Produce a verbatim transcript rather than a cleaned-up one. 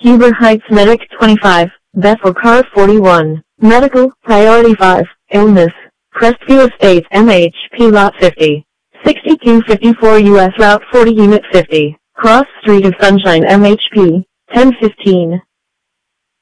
Huber Heights Medic twenty-five, Bethel Car forty-one, Medical, Priority five, Illness, Crestview Estates M H P Lot fifty, sixty Q fifty-four U S Route forty Unit fifty, Cross Street of Sunshine M H P, ten fifteen.